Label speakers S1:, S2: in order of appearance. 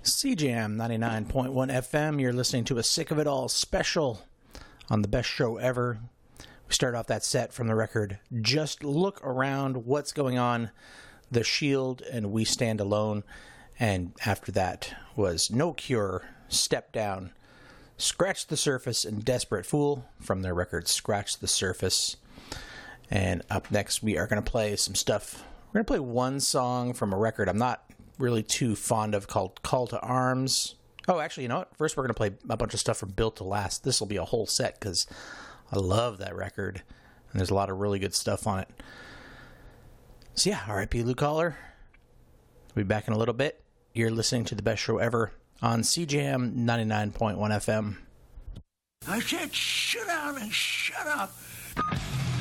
S1: CJAM 99.1 FM. You're listening to a Sick of It All special on the best show ever. We start off that set from the record Just Look Around, What's Going On, The Shield, and We Stand Alone. And after that was No Cure, Step Down, Scratch the Surface, and Desperate Fool from their record Scratch the Surface. And up next we are going to play some stuff. We're going to play one song from a record I'm not really too fond of called Call to Arms. Oh, actually, you know what? First we're going to play a bunch of stuff from Built to Last. This will be a whole set because I love that record. And there's a lot of really good stuff on it. So yeah, R.I.P. Blue Collar. We'll be back in a little bit. You're listening to the best show ever on CJAM 99.1 FM.
S2: I said, sit down and shut up.